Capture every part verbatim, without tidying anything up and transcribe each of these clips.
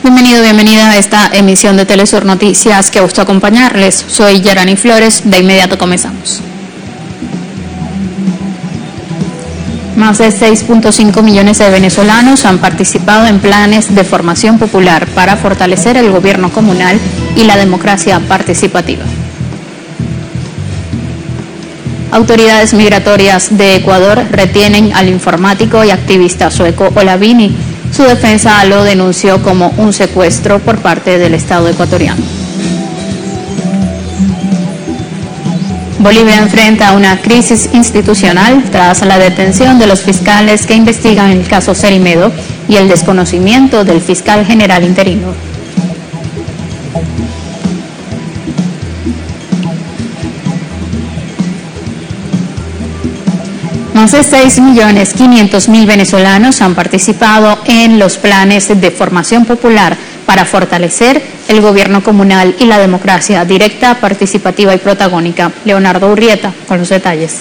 Bienvenido, bienvenida a esta emisión de Telesur Noticias. Qué gusto acompañarles. Soy Yarani Flores. De inmediato comenzamos. Más de seis punto cinco millones de venezolanos han participado en planes de formación popular para fortalecer el gobierno comunal y la democracia participativa. Autoridades migratorias de Ecuador retienen al informático y activista sueco Olavini. Su defensa lo denunció como un secuestro por parte del Estado ecuatoriano. Bolivia enfrenta una crisis institucional tras la detención de los fiscales que investigan el caso Cerimedo y el desconocimiento del fiscal general interino. Más de seis millones quinientos mil venezolanos han participado en los planes de formación popular para fortalecer el gobierno comunal y la democracia directa, participativa y protagónica. Leonardo Urrieta con los detalles.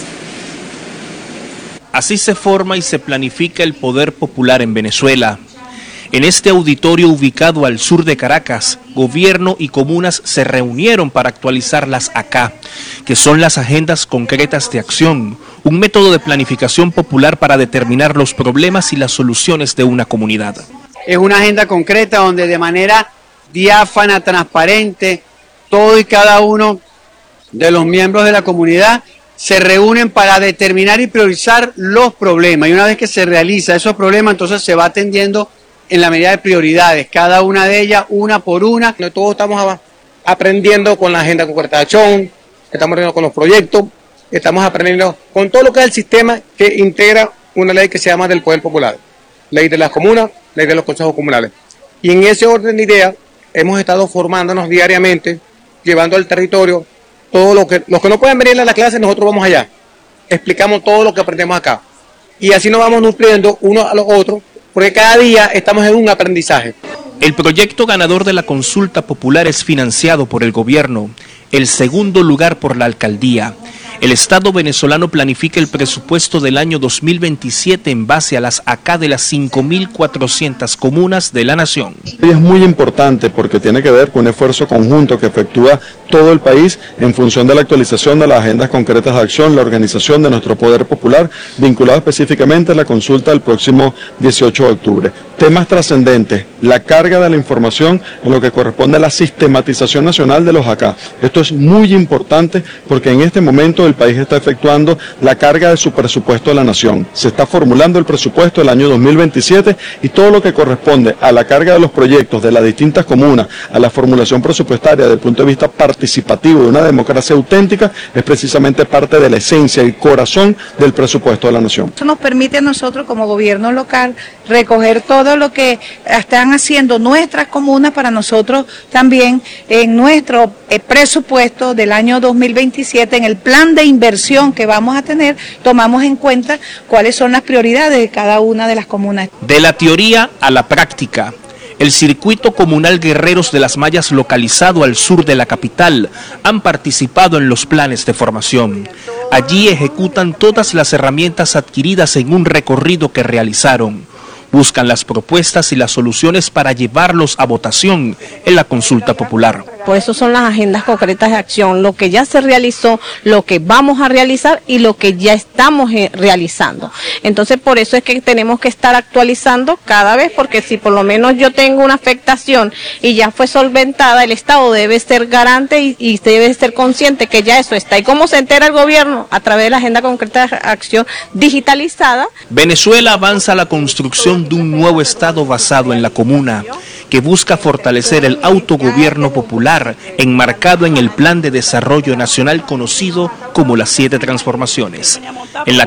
Así se forma y se planifica el poder popular en Venezuela. En este auditorio ubicado al sur de Caracas, gobierno y comunas se reunieron para actualizar las A C A, que son las agendas concretas de acción, un método de planificación popular para determinar los problemas y las soluciones de una comunidad. Es una agenda concreta donde de manera diáfana, transparente, todo y cada uno de los miembros de la comunidad se reúnen para determinar y priorizar los problemas. Y una vez que se realiza esos problemas, entonces se va atendiendo en la medida de prioridades, cada una de ellas, una por una. Todos estamos aprendiendo con la agenda concreta de acción, estamos aprendiendo con los proyectos, estamos aprendiendo con todo lo que es el sistema que integra una ley que se llama del Poder Popular, ley de las comunas, ley de los consejos comunales. Y en ese orden de ideas hemos estado formándonos diariamente, llevando al territorio todo lo que, los que no pueden venir a la clase, nosotros vamos allá, explicamos todo lo que aprendemos acá. Y así nos vamos nutriendo unos a los otros, porque cada día estamos en un aprendizaje. El proyecto ganador de la consulta popular es financiado por el gobierno, el segundo lugar por la alcaldía. El Estado venezolano planifica el presupuesto del año dos mil veintisiete en base a las A C A de las cinco mil cuatrocientas comunas de la nación. Es muy importante porque tiene que ver con un esfuerzo conjunto que efectúa todo el país en función de la actualización de las agendas concretas de acción, la organización de nuestro poder popular, vinculado específicamente a la consulta del próximo dieciocho de octubre. Temas trascendentes, la carga de la información en lo que corresponde a la sistematización nacional de los A C A. Esto es muy importante porque en este momento el país está efectuando la carga de su presupuesto de la nación. Se está formulando el presupuesto del año dos mil veintisiete y todo lo que corresponde a la carga de los proyectos de las distintas comunas, a la formulación presupuestaria desde el punto de vista participativo de una democracia auténtica, es precisamente parte de la esencia y corazón del presupuesto de la nación. Esto nos permite a nosotros como gobierno local recoger todo lo que están haciendo nuestras comunas para nosotros también en nuestro eh, presupuesto del año dos mil veintisiete, en el plan de inversión que vamos a tener, tomamos en cuenta cuáles son las prioridades de cada una de las comunas. De la teoría a la práctica. El circuito comunal Guerreros de las Mayas, localizado al sur de la capital, han participado en los planes de formación. Allí ejecutan todas las herramientas adquiridas en un recorrido que realizaron. Buscan las propuestas y las soluciones para llevarlos a votación en la consulta popular. Por eso son las agendas concretas de acción, lo que ya se realizó, lo que vamos a realizar y lo que ya estamos realizando. Entonces, por eso es que tenemos que estar actualizando cada vez, porque si por lo menos yo tengo una afectación y ya fue solventada, el Estado debe ser garante y, y debe ser consciente que ya eso está. ¿Y cómo se entera el gobierno? A través de la agenda concreta de acción digitalizada. Venezuela avanza a la construcción de un nuevo Estado basado en la comuna, que busca fortalecer el autogobierno popular enmarcado en el Plan de Desarrollo Nacional conocido como las Siete Transformaciones. En la